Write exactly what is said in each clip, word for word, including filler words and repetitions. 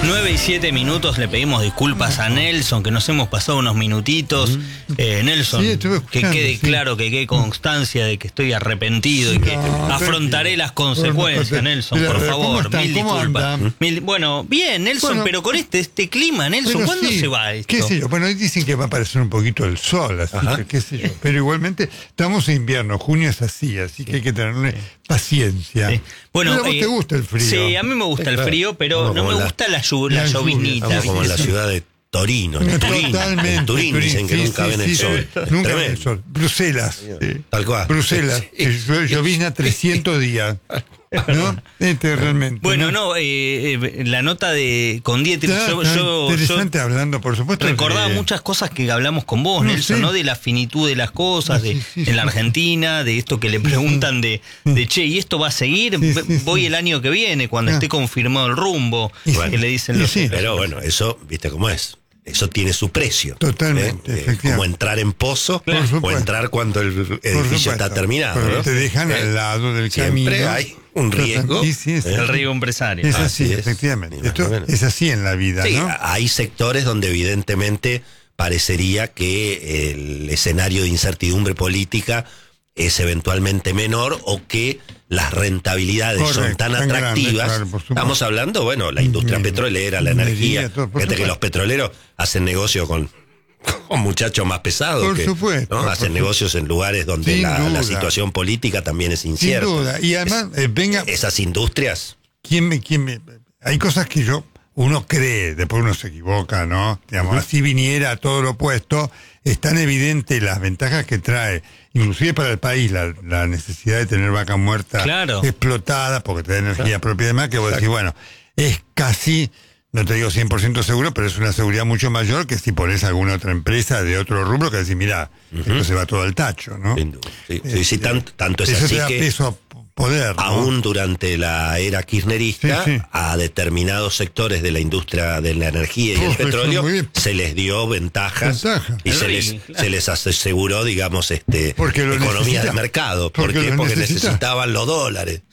nueve y siete minutos, le pedimos disculpas a Nelson, que nos hemos pasado unos minutitos. Eh, Nelson, sí, que quede sí. claro, que quede constancia de que estoy arrepentido y que no, afrontaré las consecuencias, Nelson, pero, por pero, favor. ¿cómo están? Mil ¿Cómo disculpas. andan? Mil, bueno, bien, Nelson, Bueno, pero con este, este clima, Nelson, ¿cuándo sí, se va esto? ¿Qué sé yo? Bueno, dicen que va a aparecer un poquito el sol, así Ajá. que qué sé yo. Pero igualmente estamos en invierno, junio es así, así que hay que tener una paciencia. Sí. Bueno, pero a vos eh, te gusta el frío. Sí, a mí me gusta el frío, pero Como no me la- gusta la, llu- la la lluvia. lloviznita. Estamos como en la ¿viste? ciudad de Torino, en Turín. Totalmente. En Turín dicen que sí, nunca sí, ven el sí, sol. sí, Es nunca ven tremendo. el sol. Bruselas. sí. Tal cual. Bruselas. Sí. Llo- Llovizna trescientos días. ¿No? Este realmente. Bueno, no, eh, eh, la nota de con Dieter, Está, yo, está yo, interesante yo hablando, por supuesto. recordaba de- muchas cosas que hablamos con vos, No, Nelson, sí. ¿no? De la finitud de las cosas, de Sí, sí, en la sí. Argentina, de esto que le preguntan de, de che, ¿y esto va a seguir? Sí, sí, Voy sí. el año que viene, cuando Ah. esté confirmado el rumbo, Y que sí. le dicen Y los sí. Pero bueno, eso, ¿viste cómo es? Eso tiene su precio. Totalmente, ¿eh? Eh, efectivamente. como entrar en pozo Por o supuesto. entrar cuando el Por edificio supuesto. está terminado. Pero ¿no? te dejan Eh, al lado del camino. Siempre hay un riesgo. Sí, sí, es, ¿eh? el río empresario. es Así así, es. efectivamente. Ni más Esto ni menos. es así en la vida, Sí, ¿no? hay sectores donde evidentemente parecería que el escenario de incertidumbre política es eventualmente menor o que las rentabilidades Correcto, son tan tan grandes, atractivas. claro, por supuesto. Estamos hablando, bueno, la industria Minería, petrolera, la minería, energía. todo, por Fíjate que supuesto. los petroleros hacen negocio con, con muchachos más pesados. Por que, supuesto, ¿no? por Hacen supuesto. negocios en lugares donde Sin la, la duda. situación política también es Sin incierta. duda. Y además, eh, venga, Esas industrias. ¿quién me, quién me, hay cosas que yo, uno cree, después uno se equivoca, ¿no? Digamos, así viniera todo lo opuesto, es tan evidente las ventajas que trae, inclusive para el país, la, la necesidad de tener vaca muerta Claro. explotada, porque te da energía propia y demás, que vos decís, bueno, es casi, no te digo cien por ciento seguro, pero es una seguridad mucho mayor que si pones alguna otra empresa de otro rubro que decís, mira, esto se va todo al tacho, ¿no? Sin duda. Sí, sí, sí, Eh, tan- tanto es Eso así te da que peso a poder, ¿no? aún durante la era kirchnerista, Sí, sí. a determinados sectores de la industria de la energía y Uf, el eso petróleo muy bien. se les dio ventajas Ventaja. y El se ring, les, claro. se les aseguró, digamos, este Porque lo economía de necesita. mercado. ¿Por Porque qué? lo Porque necesita. necesitaban los dólares.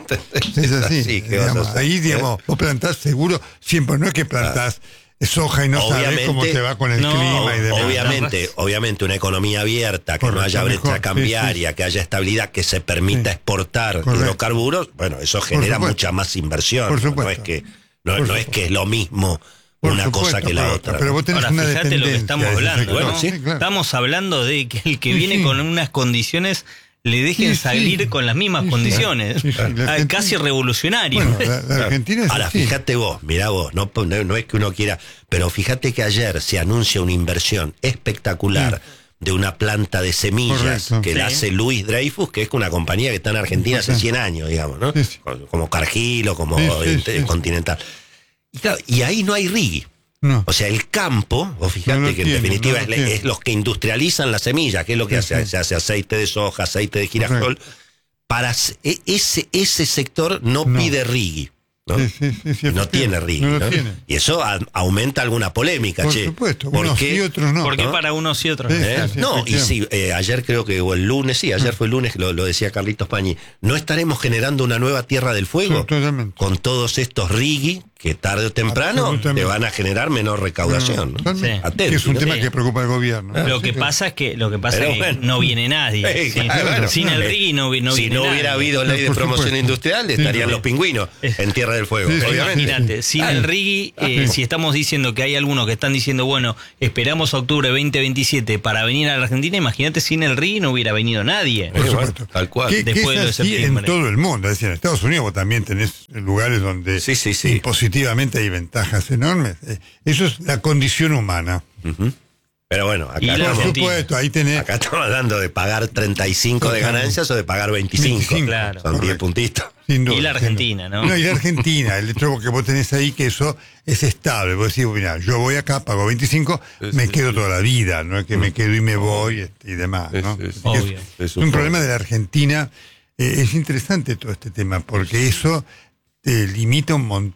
Es así, Sí, ¿qué vas a digamos, hacer? ahí digamos, vos plantás seguro, siempre no es que plantás soja y no sabés Obviamente- cómo te va con el No, clima y demás. Obviamente, obviamente una economía abierta, que Correcto, no haya brecha mejor, sí, cambiaria, que haya estabilidad, que se permita Sí. exportar Correcto. hidrocarburos, bueno, eso genera supuesto. mucha más inversión. Por No supuesto. es que no, Por no es supuesto. que es lo mismo Por una supuesto, cosa que la pero- otra. Pero vos tenés Ahora, una fíjate lo que dependencia estamos de ese hablando, sector. ¿no? Sí, claro. Estamos hablando de que el que Sí, viene sí. con unas condiciones le dejen Sí, sí. salir con las mismas Sí, sí. condiciones. Sí, sí. La Ah, Argentina- Casi revolucionario. Bueno, la, la Argentina es Ahora, así. fíjate vos, mirá vos, no, no, no es que uno quiera, pero fíjate que ayer se anuncia una inversión espectacular de una planta de semillas Correcto. que la Sí. hace Luis Dreyfus, que es una compañía que está en Argentina hace Sí. cien años, digamos, ¿no? Sí, sí. Como Cargill o como Sí, sí, Int- sí, sí. Continental. Y, claro, y ahí no hay rigui. No. O sea, el campo, vos fíjate No lo que en tiene, definitiva no lo es, tiene. es los que industrializan las semillas, que es lo que Sí, hace, sí. se hace aceite de soja, aceite de girasol. Correcto. Para s- e- ese, ese sector no, No. pide rigui. ¿no? Sí, sí, sí, sí, Y no efectivamente. tiene rigui. No lo ¿no? tiene. Y eso a- aumenta alguna polémica, Por che. supuesto, ¿Por unos qué? sí, otros no. ¿Por qué ¿no? para unos y otros? Sí. ¿Eh? sí, No, y efectivamente. sí, eh, ayer creo que, o el lunes, sí, ayer fue el lunes, lo, lo decía Carlitos Pañi, ¿no estaremos generando una nueva Tierra del Fuego? Sí, totalmente. Con todos estos rigui que tarde o temprano Absolutamente. te van a generar menor recaudación. ¿no? Totalmente. Sí. Atento, Que es un ¿no? tema Sí. que preocupa al gobierno. Lo Sí, que claro. pasa es que lo que pasa Pero es que bueno. no viene nadie. Eh, Sí. claro, bueno. Sin el Eh, rigui no, vi- no si viene no nadie. hubiera habido ley de Por promoción supuesto. industrial, Sí, estarían claro. los pingüinos en Tierra del Fuego, Sí, sí, obviamente. Imagínate, sin Ah, el rigui, eh, sí. si estamos diciendo que hay algunos que están diciendo, bueno, esperamos a octubre veinte veintisiete para venir a la Argentina, imagínate, sin el rigui no hubiera venido nadie. Por Eh, bueno, supuesto. tal cual. Que, que Después es de así en septiembre. todo el mundo. Es decir, en Estados Unidos vos también tenés lugares donde Sí, sí, sí. positivamente hay ventajas enormes. Eh, Eso es la condición humana. Ujú. Pero bueno, acá Y la Por estamos, Argentina. supuesto, ahí tenés... acá estamos hablando de pagar treinta y cinco de Totalmente. ganancias o de pagar veinticinco. veinticinco, Claro. Son diez correcto. puntitos. Sin duda, Y la sin Argentina, duda. ¿no? No, y la Argentina, el hecho que vos tenés ahí, que eso es estable. Vos decís, mira, yo voy acá, pago veinticinco, me quedo toda la vida, no es que me quedo y me voy este, y demás, ¿no? Es- es- Así que obvio. es, Es un un problema de la Argentina. Eh, es interesante todo este tema, porque eso te limita un montón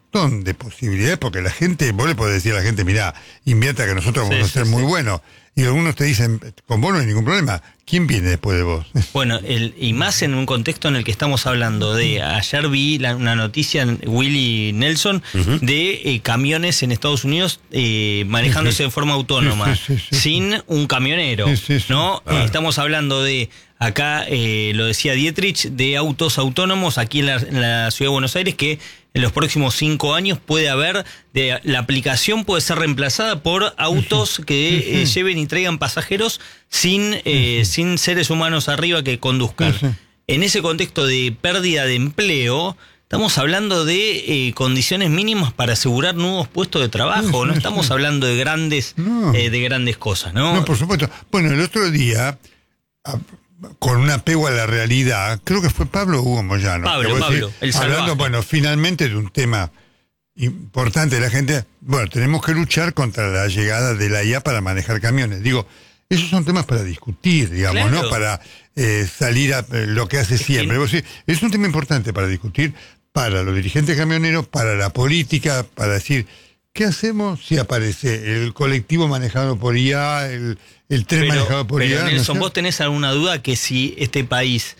montón de posibilidades, porque la gente, vos le podés decir a la gente, mirá, invierta que nosotros vamos sí, a ser sí, muy sí. buenos. Y algunos te dicen, con vos no hay ningún problema. ¿Quién viene después de vos? Bueno, el, y más en un contexto en el que estamos hablando de... Ayer vi la, una noticia, Willie Nelson, uh-huh. de eh, camiones en Estados Unidos eh, manejándose sí, sí. de forma autónoma, sí, sí, sí, sí, sin sí. un camionero, sí, sí, sí. ¿no? Ah. Eh, estamos hablando de... Acá, eh, lo decía Dietrich, de autos autónomos aquí en la, en la Ciudad de Buenos Aires, que en los próximos cinco años puede haber, de, la aplicación puede ser reemplazada por autos que eh, lleven y traigan pasajeros sin, eh, sin seres humanos arriba que conduzcan. En ese contexto de pérdida de empleo, estamos hablando de eh, condiciones mínimas para asegurar nuevos puestos de trabajo. No estamos hablando de grandes, no. eh, de grandes cosas, ¿no? No, por supuesto. Bueno, el otro día... A... con un apego a la realidad, creo que fue Pablo Hugo Moyano. Pablo, Pablo, decir, el hablando, salvaje. bueno, finalmente de un tema importante de la gente. Bueno, tenemos que luchar contra la llegada de la I A para manejar camiones. Digo, esos son temas para discutir, digamos, claro. ¿no? Para eh, salir a eh, lo que hace siempre. Es, que... es un tema importante para discutir para los dirigentes camioneros, para la política, para decir, ¿qué hacemos si aparece el colectivo manejado por I A, el, el tren pero, manejado por pero I A? Nelson, ¿no? ¿Vos tenés alguna duda que si este país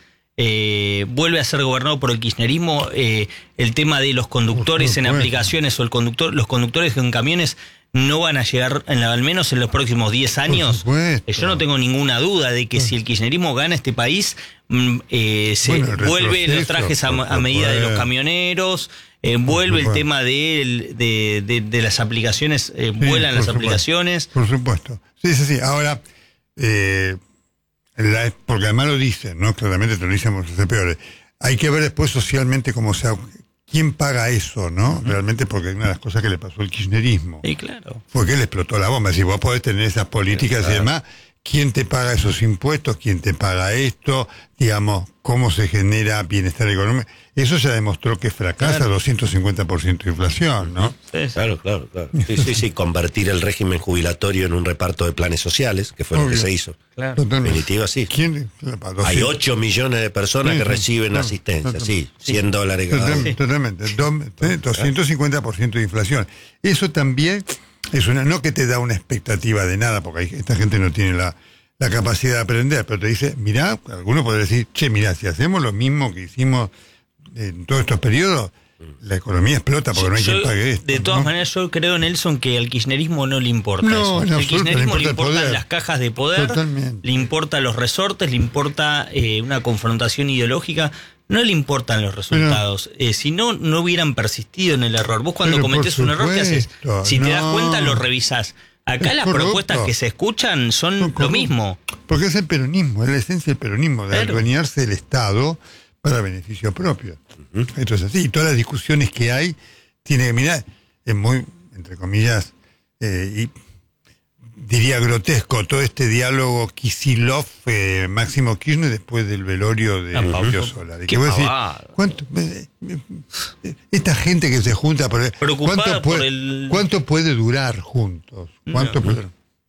eh, vuelve a ser gobernado por el kirchnerismo, eh, el tema de los conductores en aplicaciones o el conductor, los conductores en camiones no van a llegar, en la, al menos en los próximos diez años? Eh, yo no tengo ninguna duda de que si el kirchnerismo gana este país, eh, se bueno, vuelve los trajes a, a medida de los camioneros. Eh, vuelve el tema de, de, de, de las aplicaciones, eh, sí, vuelan las supuesto, aplicaciones. Por supuesto. Sí, sí, sí. Ahora, eh, la, porque además lo dicen, ¿no? Claramente te lo dicen por ser peores. Hay que ver después socialmente cómo sea, quién paga eso, ¿no? Uh-huh. Realmente, porque una de las cosas que le pasó al kirchnerismo. Sí, claro. Fue que le explotó la bomba. Si vos podés tener esas políticas sí, claro. y demás, ¿quién te paga esos impuestos? ¿Quién te paga esto? Digamos, ¿cómo se genera bienestar económico? Eso ya demostró que fracasa, claro. doscientos cincuenta por ciento de inflación, ¿no? Sí, claro, claro, claro. Sí, sí, sí, convertir el régimen jubilatorio en un reparto de planes sociales, que fue Obvio. lo que se hizo. Claro. En definitiva, sí. ¿Quién? Hay ocho millones de personas sí, que reciben claro, asistencia, claro. sí, cien dólares cada uno. Totalmente, totalmente. doscientos cincuenta por ciento de inflación. Eso también es una, no que te da una expectativa de nada, porque hay, esta gente no tiene la, la capacidad de aprender, pero te dice, mirá, alguno podría decir, che, mirá, si hacemos lo mismo que hicimos en todos estos periodos, la economía explota porque yo, no hay quien pague esto. De todas ¿no? maneras, yo creo, Nelson, que al kirchnerismo no le importa no, eso. Al kirchnerismo le, le importa importan las cajas de poder, Totalmente. le importan los resortes, le importa eh, una confrontación ideológica, no le importan los resultados. Pero, eh, si no, no hubieran persistido en el error. Vos cuando cometés un error, ¿qué haces? Si no, te das cuenta, lo revisás. Acá las corrupto. propuestas que se escuchan son, son lo mismo. Porque es el peronismo, es la esencia del peronismo, de claro. adueñarse del Estado para beneficio propio. Uh-huh. Esto es así. Y todas las discusiones que hay, tiene que mirar, es muy, entre comillas, eh, y diría grotesco, todo este diálogo Kicillof, eh, Máximo Kirchner, después del velorio de Julio Solari. ¿Qué decir, ¿cuánto, eh, eh, esta gente que se junta, por, ¿cuánto, puede, por el... ¿cuánto puede durar juntos? ¿Cuánto no. puede...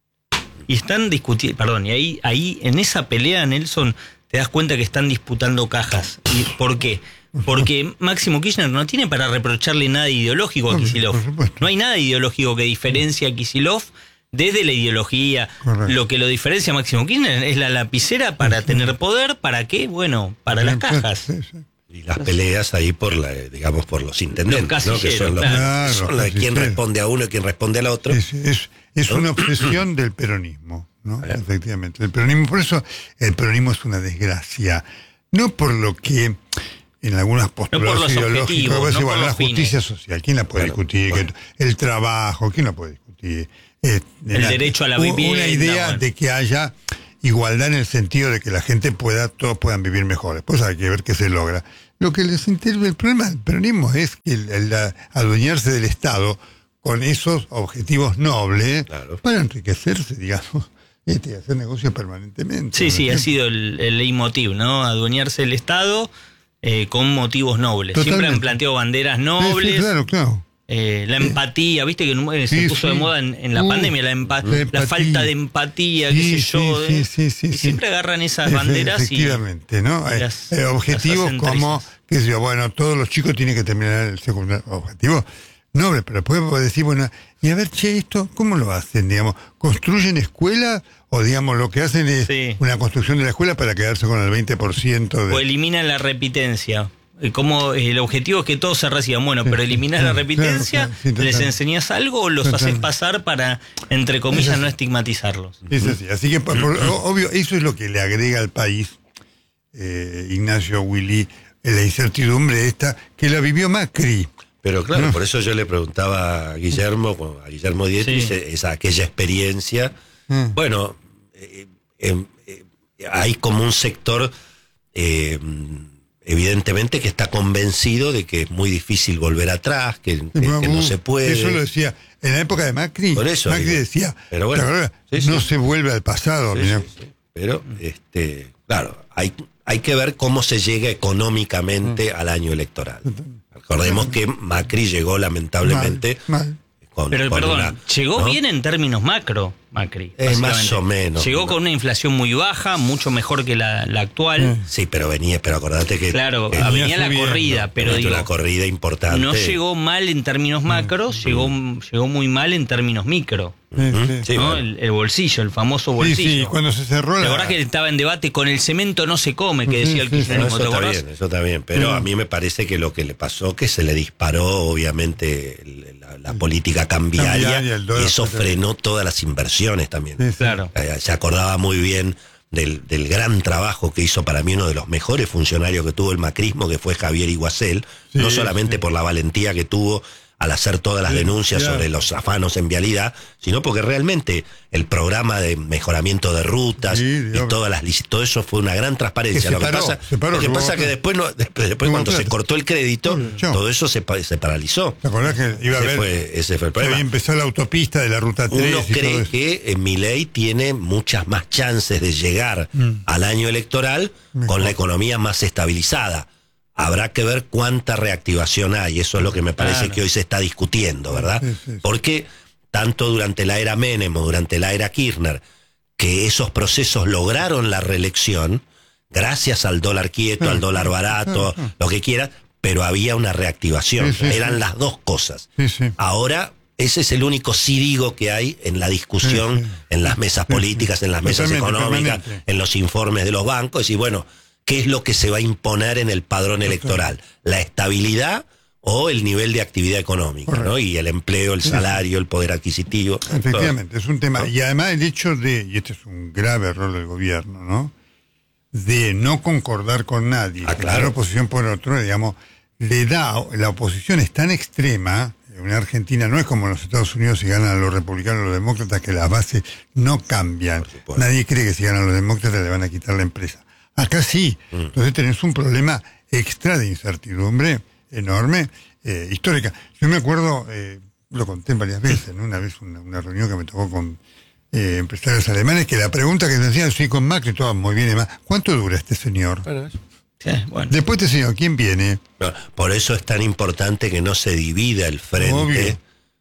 Y están discutiendo, perdón, y ahí, ahí en esa pelea, Nelson, te das cuenta que están disputando cajas. ¿Y por qué? Porque Máximo Kirchner no tiene para reprocharle nada ideológico a Kicillof. No hay nada ideológico que diferencie a Kicillof desde la ideología. Correcto. Lo que lo diferencia a Máximo Kirchner es la lapicera para sí, tener poder. ¿Para qué? Bueno, para las cajas. Sí, sí. Y las peleas ahí por la, digamos, por los intendentes, los ¿no? que son, los, claro. son la de quién responde a uno y quién responde al otro. Es, es, es ¿no? una obsesión del peronismo, ¿no? Claro. Efectivamente. El peronismo, por eso el peronismo es una desgracia. No por lo que en algunas postulados no ideológicos, no igual, la justicia social, ¿quién la puede claro. discutir? Bueno. El trabajo, ¿quién la puede discutir? Eh, el la, derecho a la vivienda. Una idea bueno. de que haya igualdad en el sentido de que la gente pueda, todos puedan vivir mejor. Después hay que ver qué se logra. Lo que les interesa, el problema del peronismo es que el, el, el adueñarse del Estado con esos objetivos nobles claro. para enriquecerse, digamos, este, hacer negocios permanentemente. Sí, sí, ejemplo. ha sido el, el leitmotiv, ¿no? Adueñarse del Estado eh, con motivos nobles. Totalmente. Siempre han planteado banderas nobles. Sí, sí, claro, claro. Eh, la empatía, viste que se sí, puso sí. de moda en, en la uh, pandemia, la, empa la, la falta de empatía, sí, qué sé yo. Sí, sí, sí, sí, y sí. siempre agarran esas banderas efectivamente, y, ¿no? y las, eh, objetivos las como que decía, bueno, todos los chicos tienen que terminar el secundario. Objetivo noble, pero después puedo decir, bueno, y a ver, che, esto, ¿cómo lo hacen? Digamos, ¿construyen escuelas? O digamos, lo que hacen es sí. una construcción de la escuela para quedarse con el veinte por ciento de... O eliminan la repitencia. Como el objetivo es que todos se reciban. Bueno, pero eliminas la repitencia, claro, claro, sí, les enseñas algo o los total. haces pasar para, entre comillas, no estigmatizarlos. Es así. Así que, por, por, obvio, eso es lo que le agrega al país, eh, Ignacio, Willy, la incertidumbre esta, que la vivió Macri. Pero claro, no. por eso yo le preguntaba a Guillermo, a Guillermo Dietrich, sí. esa, aquella experiencia. Mm. Bueno, eh, eh, eh, hay como un sector... Eh, evidentemente que está convencido de que es muy difícil volver atrás, que, que, que no se puede. Eso lo decía en la época de Macri. Por eso, Macri digo, decía, pero bueno, verdad, sí, no sí. se vuelve al pasado. Sí, sí, sí. Pero, este, claro, hay, hay que ver cómo se llega económicamente al año electoral. Recordemos que Macri llegó lamentablemente... Mal, mal. Con, Pero con perdón, una, llegó ¿no? bien en términos macro, Macri. Es más o menos. Llegó ¿no? con una inflación muy baja, mucho mejor que la, la actual. Sí, pero venía, pero acordate que... Claro, que venía la subiendo. corrida, pero digo... Una corrida importante. No llegó mal en términos macro, mm. llegó, llegó muy mal en términos micro. Sí, sí. Sí, ¿no? el, el bolsillo, el famoso bolsillo. Sí, sí, cuando se cerró la... La verdad que estaba en debate con el cemento no se come, que decía sí, el kirchnerismo. Sí, eso está bien, eso está bien, pero sí. a mí me parece que lo que le pasó, que se le disparó obviamente la, la política cambiaria, cambiaria y eso frenó todas las inversiones también. Sí, sí. Claro. Se acordaba muy bien del, del gran trabajo que hizo para mí uno de los mejores funcionarios que tuvo el macrismo, que fue Javier Iguacel, sí, no solamente sí. por la valentía que tuvo al hacer todas las sí, denuncias claro. sobre los afanos en vialidad, sino porque realmente el programa de mejoramiento de rutas sí, y todas las todo eso fue una gran transparencia. Que lo que paró, pasa, paró, lo que pasa que después, no, después, después cuando se cortó el crédito, Chau. todo eso se, se paralizó. ¿Te acordás que iba a ese haber, fue, ese fue el problema. Había empezado la autopista de la ruta tres. Uno y cree todo eso. que eh, Milei tiene muchas más chances de llegar mm. al año electoral Mejor. con la economía más estabilizada. Habrá que ver cuánta reactivación hay, eso es lo que me parece claro. que hoy se está discutiendo, ¿verdad? Sí, sí, sí. Porque tanto durante la era Menem o durante la era Kirchner, que esos procesos lograron la reelección, gracias al dólar quieto, al dólar barato, lo que quieras, pero había una reactivación, sí, sí, eran sí. las dos cosas. Sí, sí. Ahora, ese es el único sí digo que hay en la discusión, sí, sí. en las mesas sí, políticas, sí. en las mesas totalmente, económicas, totalmente. en los informes de los bancos, y bueno... ¿Qué es lo que se va a imponer en el padrón electoral? ¿La estabilidad o el nivel de actividad económica? ¿no? Y el empleo, el salario, el poder adquisitivo. Efectivamente, todo. es un tema. ¿No? Y además el hecho de, y este es un grave error del gobierno, ¿no? De no concordar con nadie. Ah, claro. La oposición por otro, digamos, le da, la oposición es tan extrema, en Argentina no es como en los Estados Unidos si ganan los republicanos o los demócratas, que las bases no cambian. Nadie cree que si ganan los demócratas le van a quitar la empresa. Acá sí, entonces tenés un problema extra de incertidumbre enorme, eh, histórica. Yo me acuerdo, eh, lo conté varias veces, ¿no? Una vez una, una reunión que me tocó con eh, empresarios alemanes, que la pregunta que me hacían, sí, con Macri, todo muy bien y demás, ¿cuánto dura este señor? Bueno, sí, bueno. Después este señor, ¿quién viene? No, por eso es tan importante que no se divida el frente...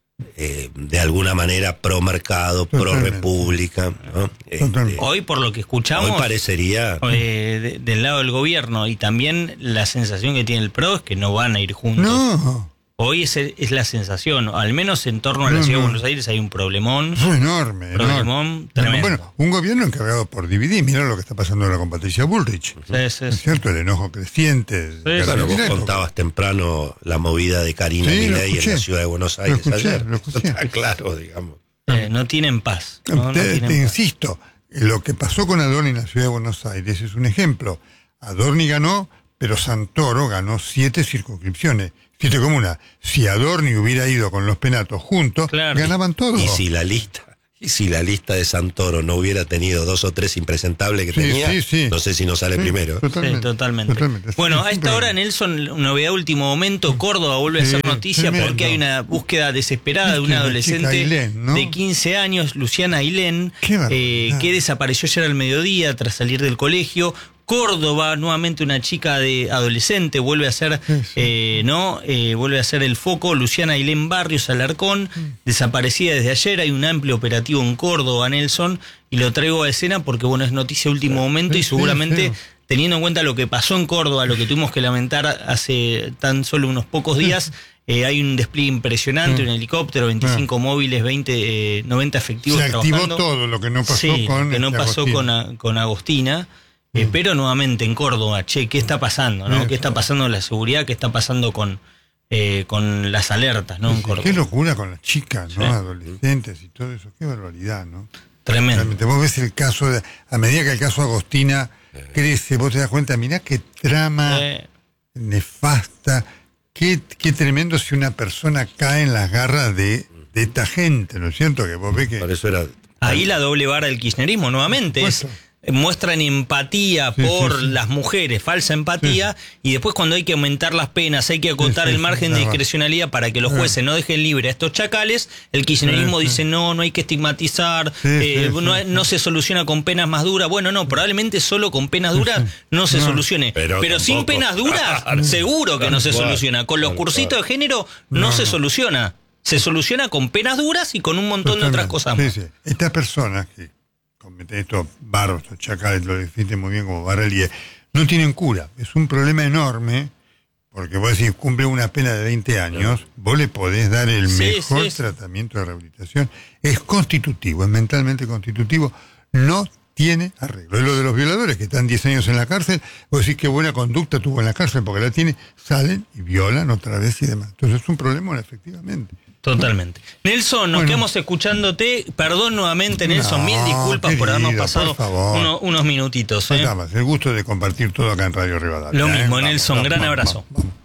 Eh, de alguna manera pro mercado, pro república, ¿no? Este, hoy por lo que escuchamos hoy parecería eh, de, del lado del gobierno, y también la sensación que tiene el PRO es que no van a ir juntos. No. Hoy es, es la sensación, al menos en torno a la no, ciudad no. de Buenos Aires hay un problemón. Es enorme. Problemón enorme. tremendo. Bueno, un gobierno encargado por dividir. Mirá lo que está pasando ahora con Patricia Bullrich. Sí, sí, ¿Es cierto? El enojo creciente. Sí, claro, vos contabas temprano la movida de Karina sí, Milei en la ciudad de Buenos Aires lo escuché, ayer. Lo escuché. Está claro, digamos. Eh, no tienen paz. No, te no tienen te paz. insisto, lo que pasó con Adorni en la ciudad de Buenos Aires es un ejemplo. Adorni ganó, pero Santoro ganó siete circunscripciones. Siete comunas. Si Adorni hubiera ido con los penatos juntos, claro. ganaban todos. Y si la lista, y si la lista de Santoro no hubiera tenido dos o tres impresentables que sí, tenía, sí, sí. no sé si no sale sí, primero. Totalmente. Sí, totalmente. totalmente. Bueno, a esta hora, Nelson, novedad último momento, Córdoba vuelve sí, a ser noticia tremendo. porque hay una búsqueda desesperada de una adolescente Ailén, ¿no? de quince años, Luciana Ailén, eh, que desapareció ayer al mediodía tras salir del colegio. Córdoba, nuevamente una chica de adolescente, vuelve a ser, sí, sí. Eh, ¿no? Eh, vuelve a ser el foco. Luciana Ailén Barrios Alarcón, sí. desaparecida desde ayer. Hay un amplio operativo en Córdoba, Nelson, y lo traigo a escena porque, bueno, es noticia de último momento sí, y seguramente sí, sí. teniendo en cuenta lo que pasó en Córdoba, lo que tuvimos que lamentar hace tan solo unos pocos días, eh, hay un despliegue impresionante, mm. un helicóptero, veinticinco mm. móviles, veinte, eh, noventa efectivos Se activó trabajando. todo lo que no pasó sí, con que no pasó Agostina. con, a, con Agostina. Mm. Eh, pero nuevamente en Córdoba, che, ¿qué está pasando? ¿no? ¿Qué está pasando con la seguridad? ¿Qué está pasando con, eh, con las alertas? ¿no? Sí, en Córdoba. Qué locura con las chicas, ¿no? Sí. Adolescentes y todo eso. Qué barbaridad, ¿no? Tremendo. Realmente, vos ves el caso, de, a medida que el caso Agostina crece, vos te das cuenta, mirá qué trama Eh. nefasta, qué, qué tremendo si una persona cae en las garras de, de esta gente, ¿no es cierto? Que vos ves que... Por eso era... Ahí la doble vara del kirchnerismo, nuevamente, es, muestran empatía sí, por sí, sí. las mujeres, falsa empatía, sí. y después cuando hay que aumentar las penas, hay que acotar sí, sí, el margen sí, de discrecionalidad para que los jueces no dejen libre a estos chacales, el kirchnerismo sí, sí. dice no, no hay que estigmatizar, sí, eh, sí, no, sí. no se soluciona con penas más duras. Bueno, no, probablemente solo con penas duras sí, sí. no se no, solucione, pero, pero sin penas duras seguro que no se soluciona. Con los cursitos de género no, no se soluciona. Se soluciona con penas duras y con un montón Totalmente. de otras cosas más. Sí, sí. Estas personas que cometen estos barros, estos chacales, lo definen muy bien como Barrelli, no tienen cura. Es un problema enorme, porque vos decís, cumple una pena de veinte años, vos le podés dar el sí, mejor sí, tratamiento de rehabilitación. Es constitutivo, es mentalmente constitutivo, no tiene arreglo. Es lo de los violadores que están diez años en la cárcel, vos decís qué buena conducta tuvo en la cárcel, porque la tiene, salen y violan otra vez y demás. Entonces es un problema, efectivamente. Totalmente. Nelson, nos bueno. quedamos escuchándote. Perdón nuevamente, Nelson, no, mil disculpas querido, por habernos pasado por uno, unos minutitos. ¿eh? El gusto de compartir todo acá en Radio Rivadavia. Lo mismo, ¿eh? Nelson, vamos, gran vamos, abrazo. Vamos, vamos.